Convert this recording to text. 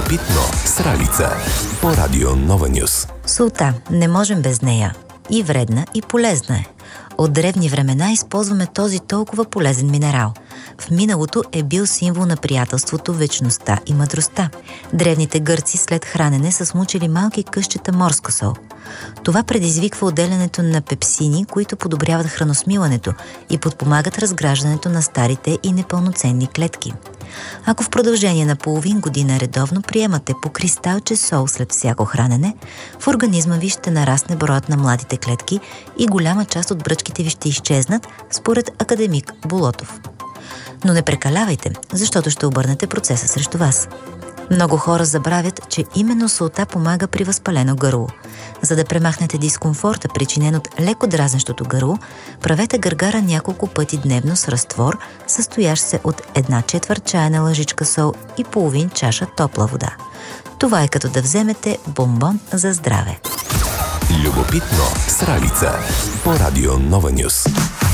Любопитно с Ралица по Радио Нова Нюс. Солта. Не можем без нея. И вредна, и полезна е. От древни времена използваме този толкова полезен минерал. В миналото е бил символ на приятелството, вечността и мъдростта. Древните гърци след хранене са смучили малки късчета морска сол. Това предизвиква отделянето на пепсини, които подобряват храносмилането и подпомагат разграждането на старите и непълноценни клетки. Ако в продължение на половин година редовно приемате по кристалче сол след всяко хранене, в организма ви ще нарасне броят на младите клетки и голяма част от бръчките ви ще изчезнат, според академик Болотов. Но не прекалявайте, защото ще обърнете процеса срещу вас. Много хора забравят, че именно солта помага при възпалено гърло. За да премахнете дискомфорта, причинен от леко дразнещото гърло, правете гъргара няколко пъти дневно с разтвор, състоящ се от 1/4 чайна лъжичка сол и половин чаша топла вода. Това е като да вземете бомбон за здраве. Любопитно с Ралица по Радио Нова Нюс.